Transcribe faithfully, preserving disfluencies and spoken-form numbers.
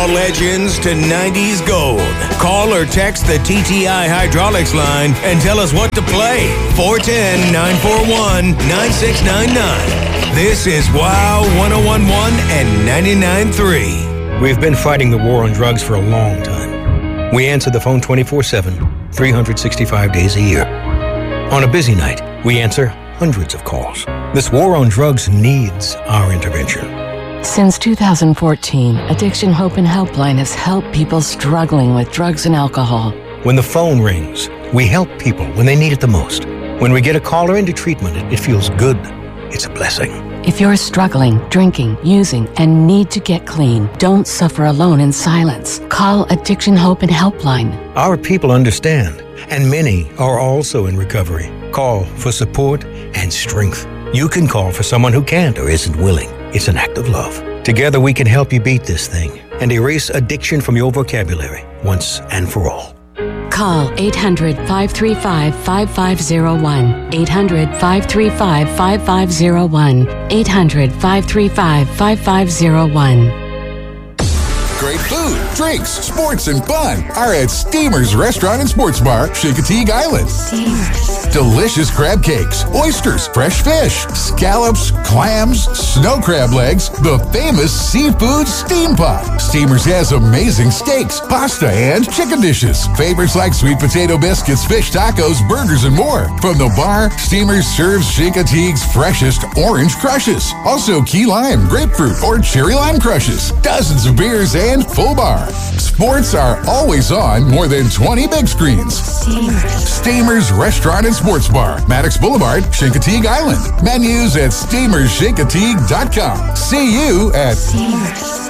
Legends to nineties gold. Call or text the T T I Hydraulics line and tell us what to play. four one zero, nine four one, nine six nine nine. This is WOW one oh one point one and ninety-nine point three. We've been fighting the war on drugs for a long time. We answer the phone twenty-four seven, three hundred sixty-five days a year. On a busy night, we answer hundreds of calls. This war on drugs needs our intervention. Since two thousand fourteen, Addiction Hope and Helpline has helped people struggling with drugs and alcohol. When the phone rings, we help people when they need it the most. When we get a caller into treatment, it, it feels good. It's a blessing. If you're struggling, drinking, using, and need to get clean, don't suffer alone in silence. Call Addiction Hope and Helpline. Our people understand, and many are also in recovery. Call for support and strength. You can call for someone who can't or isn't willing. It's an act of love. Together we can help you beat this thing and erase addiction from your vocabulary once and for all. Call eight hundred, five three five, five five zero one. eight hundred, five three five, five five zero one. eight hundred, five three five, five five zero one. Great food, drinks, sports, and fun are at Steamer's Restaurant and Sports Bar, Chincoteague Island. Steamers. Delicious crab cakes, oysters, fresh fish, scallops, clams, snow crab legs, the famous seafood steam pot. Steamers has amazing steaks, pasta, and chicken dishes. Favorites like sweet potato biscuits, fish tacos, burgers, and more. From the bar, Steamers serves Chincoteague's freshest orange crushes. Also key lime, grapefruit, or cherry lime crushes. Dozens of beers and full bar. Sports are always on more than twenty big screens. Steamers. Steamers Restaurant and Sports Bar, Maddox Boulevard, Chincoteague Island. Menus at steamers chincoteague dot com. See you at Steamers.